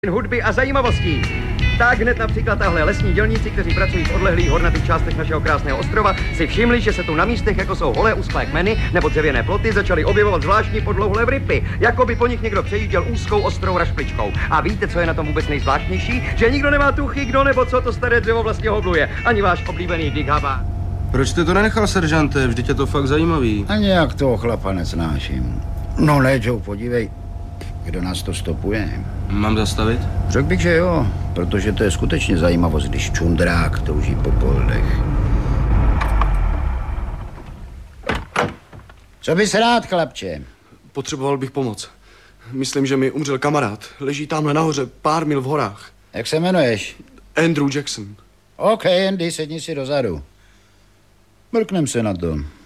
hudby a zajímavostí. Tak hned například tahle lesní dělníci, kteří pracují v odlehlých hornatých částech našeho krásného ostrova, si všimli, že se tu na místech, jako jsou holé usklé kmeny nebo dřevěné ploty, začaly objevovat zvláštní podlouhlé vrypy, jako by po nich někdo přejížděl úzkou ostrou rašpličkou. A víte, co je na tom vůbec nejzvláštnější? Že nikdo nemá tuchy, kdo nebo co to staré dřevo vlastně hobluje. Ani váš oblíbený Dick Havard. Proč jste to nenechal, seržante? Vždyť je to fakt zajímavý. A nějak toho chlapa nesnáším. No ne, Joe, podívej, kdo nás to stopuje. Mám zastavit? Řekl bych, že jo, protože to je skutečně zajímavost, když čundrák touží po poldech. Co bys rád, chlapče? Potřeboval bych pomoc. Myslím, že mi umřel kamarád. Leží tamhle nahoře, pár mil v horách. Jak se jmenuješ? Andrew Jackson. OK, Andy, sedni si dozadu. Mrknem se na to.